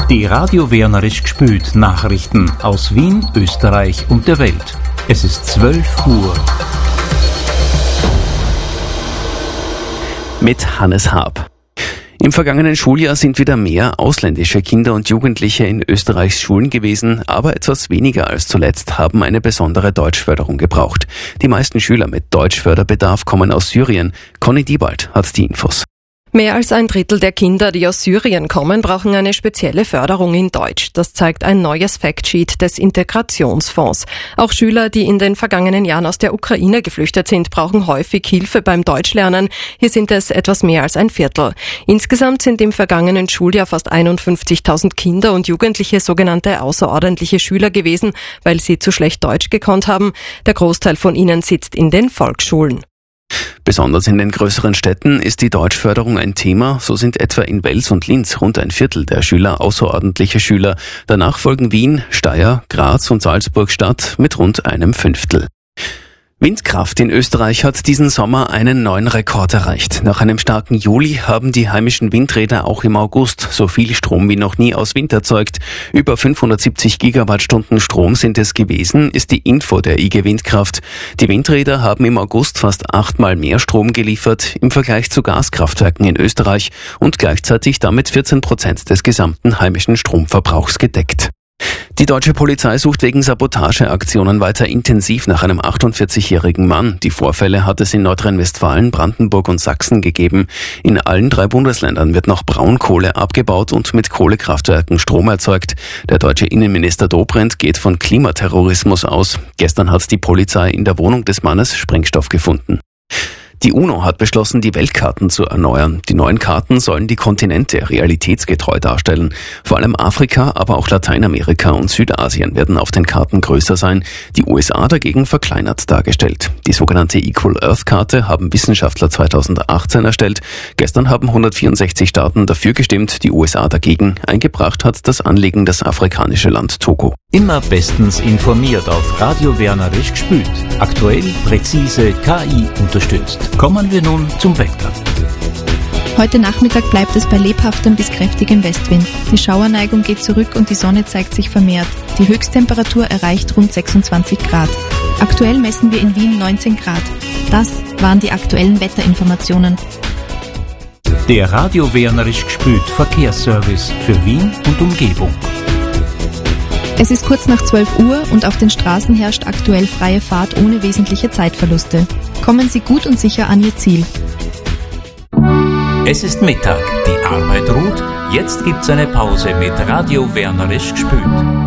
Die Radio Wernerisch gspült Nachrichten aus Wien, Österreich und der Welt. Es ist 12 Uhr. Mit Hannes Haab. Im vergangenen Schuljahr sind wieder mehr ausländische Kinder und Jugendliche in Österreichs Schulen gewesen, aber etwas weniger als zuletzt haben eine besondere Deutschförderung gebraucht. Die meisten Schüler mit Deutschförderbedarf kommen aus Syrien. Conny Diebald hat die Infos. Mehr als ein Drittel der Kinder, die aus Syrien kommen, brauchen eine spezielle Förderung in Deutsch. Das zeigt ein neues Factsheet des Integrationsfonds. Auch Schüler, die in den vergangenen Jahren aus der Ukraine geflüchtet sind, brauchen häufig Hilfe beim Deutschlernen. Hier sind es etwas mehr als ein Viertel. Insgesamt sind im vergangenen Schuljahr fast 51.000 Kinder und Jugendliche sogenannte außerordentliche Schüler gewesen, weil sie zu schlecht Deutsch gekonnt haben. Der Großteil von ihnen sitzt in den Volksschulen. Besonders in den größeren Städten ist die Deutschförderung ein Thema. So sind etwa in Wels und Linz rund ein Viertel der Schüler außerordentliche Schüler. Danach folgen Wien, Steyr, Graz und Salzburg-Stadt mit rund einem Fünftel. Windkraft in Österreich hat diesen Sommer einen neuen Rekord erreicht. Nach einem starken Juli haben die heimischen Windräder auch im August so viel Strom wie noch nie aus Wind erzeugt. Über 570 Gigawattstunden Strom sind es gewesen, ist die Info der IG Windkraft. Die Windräder haben im August fast 8-mal mehr Strom geliefert im Vergleich zu Gaskraftwerken in Österreich und gleichzeitig damit 14% des gesamten heimischen Stromverbrauchs gedeckt. Die deutsche Polizei sucht wegen Sabotageaktionen weiter intensiv nach einem 48-jährigen Mann. Die Vorfälle hat es in Nordrhein-Westfalen, Brandenburg und Sachsen gegeben. In allen 3 Bundesländern wird noch Braunkohle abgebaut und mit Kohlekraftwerken Strom erzeugt. Der deutsche Innenminister Dobrindt geht von Klimaterrorismus aus. Gestern hat die Polizei in der Wohnung des Mannes Sprengstoff gefunden. Die UNO hat beschlossen, die Weltkarten zu erneuern. Die neuen Karten sollen die Kontinente realitätsgetreu darstellen. Vor allem Afrika, aber auch Lateinamerika und Südasien werden auf den Karten größer sein. Die USA dagegen verkleinert dargestellt. Die sogenannte Equal Earth Karte haben Wissenschaftler 2018 erstellt. Gestern haben 164 Staaten dafür gestimmt, die USA dagegen. Eingebracht hat das Anliegen das afrikanische Land Togo. Immer bestens informiert auf Radio Wernerisch gspült. Aktuell, präzise, KI unterstützt. Kommen wir nun zum Wetter. Heute Nachmittag bleibt es bei lebhaftem bis kräftigem Westwind. Die Schauerneigung geht zurück und die Sonne zeigt sich vermehrt. Die Höchsttemperatur erreicht rund 26 Grad. Aktuell messen wir in Wien 19 Grad. Das waren die aktuellen Wetterinformationen. Der Radio Wernerisch gspült Verkehrsservice für Wien und Umgebung. Es ist kurz nach 12 Uhr und auf den Straßen herrscht aktuell freie Fahrt ohne wesentliche Zeitverluste. Kommen Sie gut und sicher an Ihr Ziel. Es ist Mittag, die Arbeit ruht. Jetzt gibt's eine Pause mit Radio Wernerisch gspült.